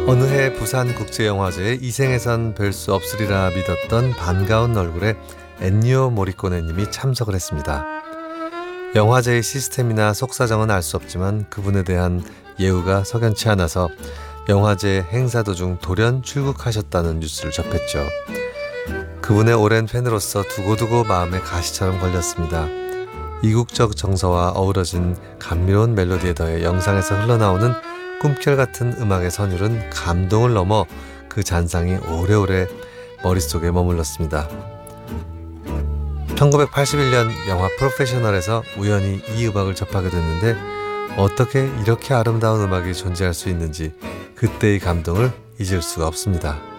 어느 해 부산국제영화제에 이 생에선 뵐 수 없으리라 믿었던 반가운 얼굴에 엔니오 모리꼬네님이 참석을 했습니다. 영화제의 시스템이나 속사정은 알 수 없지만 그분에 대한 예우가 석연치 않아서 영화제 행사 도중 돌연 출국하셨다는 뉴스를 접했죠. 그분의 오랜 팬으로서 두고두고 마음에 가시처럼 걸렸습니다. 이국적 정서와 어우러진 감미로운 멜로디에 더해 영상에서 흘러나오는 꿈결 같은 음악의 선율은 감동을 넘어 그 잔상이 오래오래 머릿속에 머물렀습니다. 1981년 영화 프로페셔널에서 우연히 이 음악을 접하게 됐는데 어떻게 이렇게 아름다운 음악이 존재할 수 있는지 그때의 감동을 잊을 수가 없습니다.